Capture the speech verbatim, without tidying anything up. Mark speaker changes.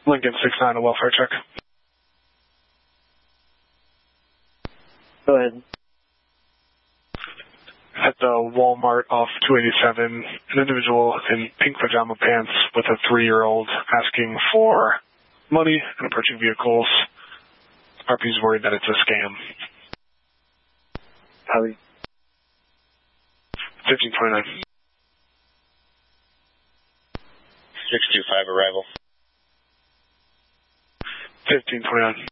Speaker 1: Lincoln six nine, a welfare check.
Speaker 2: Go ahead.
Speaker 1: At the Walmart off two eighty-seven, an individual in pink pajama pants with a three-year-old asking for money and approaching vehicles. R P's worried that it's a scam.
Speaker 2: Copy.
Speaker 1: fifteen twenty-nine.
Speaker 3: six two five arrival.
Speaker 1: fifteen twenty-nine.